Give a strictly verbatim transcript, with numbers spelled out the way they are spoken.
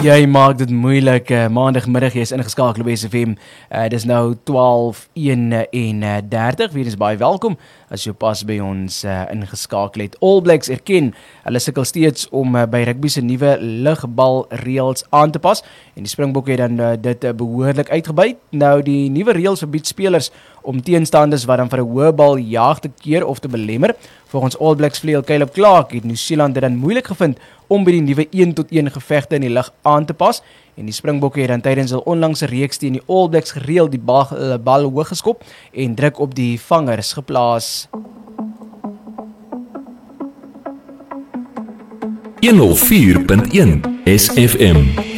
Jy maak dit moeilik, uh, maandagmiddag, jy is ingeskakel op S F M, uh, dis nou twaalf en dertig, weer is baie welkom, as jy pas by ons uh, ingeskakel het. All Blacks erken, hulle sukkel steeds om uh, by rugby se nuwe lugbalreëls aan te pas, en die Springbokke het dan uh, dit uh, behoorlik uitgebuit. Nou, die nuwe reëls verbied spelers om teenstanders wat dan vir 'n hoë bal jaag te keer of te belemmer. Volgens All Blacks vleuel Caleb Clark het Nieu-Seeland dit dan moeilik gevind om by die nuwe een tot een gevegte in die lug aan te pas, en die Springbokke het dan tydens hul onlangse reeks teen die All Blacks gereeld die bal, bal hoog geskop en druk op die vangers geplaas. honderd vier punt een S F M